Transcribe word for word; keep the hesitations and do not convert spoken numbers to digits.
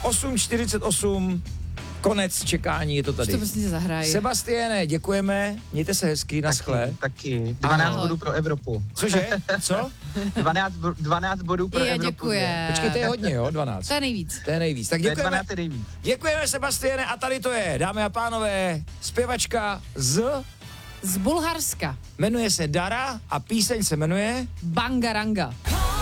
osm čtyřicet osm, konec čekání, je to tady. Už to prostě zahraj. Sebastiane, děkujeme, mějte se hezky, naschle. Taky, taky. dvanáct bodů pro Evropu. Cože? Co? dvanáct, dvanáct bodů pro Je, Evropu. děkuje. Počkej, to je hodně, jo, dvanáct. To je nejvíc. To je nejvíc. Tak To je děkujeme, dvanáct je nejvíc. děkujeme Sebastiane a tady to je, dámy a pánové, zpěvačka z, Z Bulharska. jmenuje se Dara a píseň se jmenuje Bangaranga.